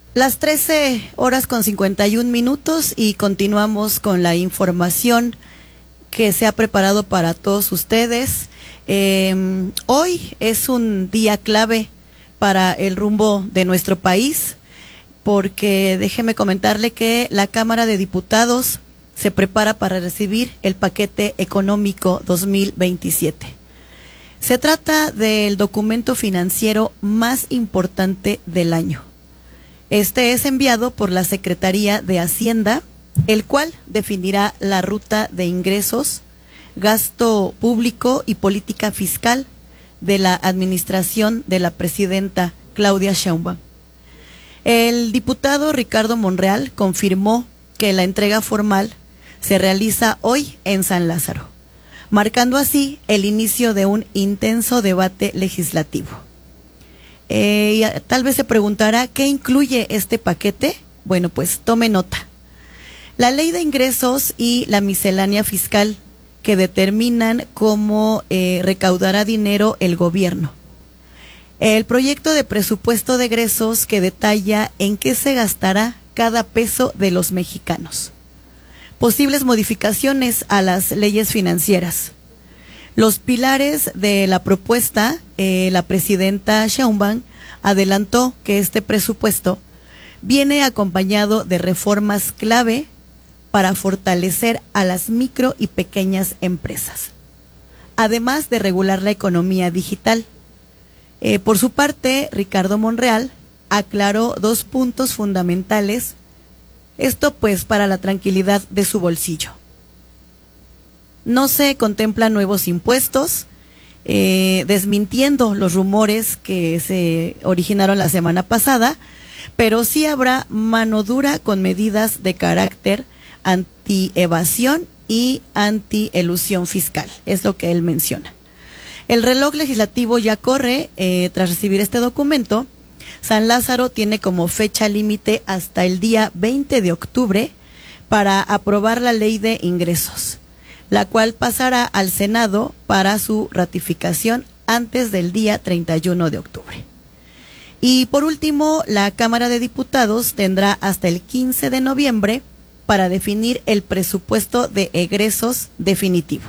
Las 13:51 y continuamos con la información que se ha preparado para todos ustedes. Hoy es un día clave para el rumbo de nuestro país, porque déjeme comentarle que la Cámara de Diputados se prepara para recibir el paquete económico 2027. Se trata del documento financiero más importante del año. Este es enviado por la Secretaría de Hacienda, el cual definirá la ruta de ingresos, gasto público y política fiscal de la administración de la presidenta Claudia Sheinbaum. El diputado Ricardo Monreal confirmó que la entrega formal se realiza hoy en San Lázaro, marcando así el inicio de un intenso debate legislativo. Tal vez se preguntará, ¿qué incluye este paquete? Bueno, pues tome nota. La ley de ingresos y la miscelánea fiscal que determinan cómo recaudará dinero el gobierno. El proyecto de presupuesto de egresos que detalla en qué se gastará cada peso de los mexicanos. Posibles modificaciones a las leyes financieras. Los pilares de la propuesta, la presidenta Sheinbaum adelantó que este presupuesto viene acompañado de reformas clave para fortalecer a las micro y pequeñas empresas, además de regular la economía digital. Por su parte, Ricardo Monreal aclaró 2 puntos fundamentales, esto pues para la tranquilidad de su bolsillo. No se contemplan nuevos impuestos, desmintiendo los rumores que se originaron la semana pasada, pero sí habrá mano dura con medidas de carácter anti-evasión y anti-elusión fiscal, es lo que él menciona. El reloj legislativo ya corre tras recibir este documento. San Lázaro tiene como fecha límite hasta el día 20 de octubre para aprobar la ley de ingresos, la cual pasará al Senado para su ratificación antes del día 31 de octubre. Y por último, la Cámara de Diputados tendrá hasta el 15 de noviembre para definir el presupuesto de egresos definitivo.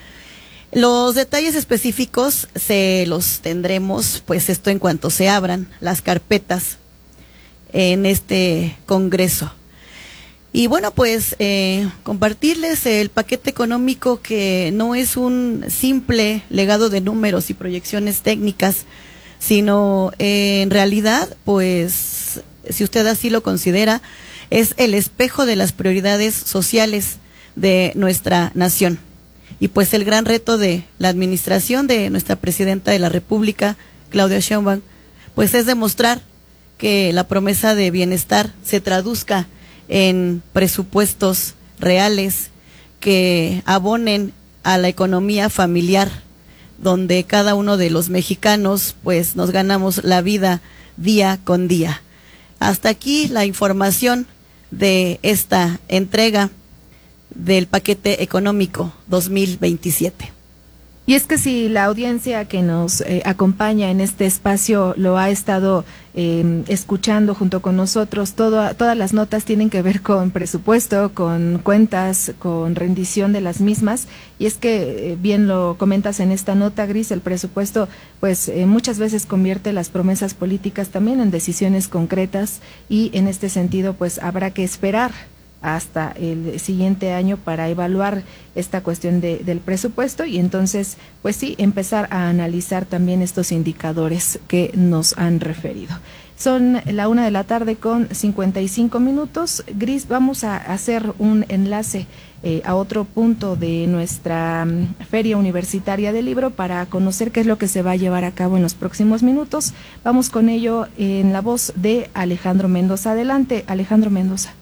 Los detalles específicos se los tendremos, pues esto en cuanto se abran las carpetas en este Congreso. Y bueno, pues compartirles el paquete económico, que no es un simple legado de números y proyecciones técnicas, sino en realidad, pues si usted así lo considera, es el espejo de las prioridades sociales de nuestra nación. Y pues el gran reto de la administración de nuestra presidenta de la República, Claudia Sheinbaum, pues es demostrar que la promesa de bienestar se traduzca en presupuestos reales que abonen a la economía familiar, donde cada uno de los mexicanos pues nos ganamos la vida día con día. Hasta aquí la información de esta entrega del paquete económico 2027. Y es que si la audiencia que nos acompaña en este espacio lo ha estado escuchando junto con nosotros, todas las notas tienen que ver con presupuesto, con cuentas, con rendición de las mismas. Y es que bien lo comentas en esta nota, Gris, el presupuesto pues muchas veces convierte las promesas políticas también en decisiones concretas, y en este sentido pues habrá que esperar hasta el siguiente año para evaluar esta cuestión del presupuesto, y entonces pues sí, empezar a analizar también estos indicadores que nos han referido. Son la 1:55 p.m. Gris, vamos a hacer un enlace a otro punto de nuestra Feria Universitaria del Libro para conocer qué es lo que se va a llevar a cabo en los próximos minutos. Vamos con ello en la voz de Alejandro Mendoza. Adelante, Alejandro Mendoza.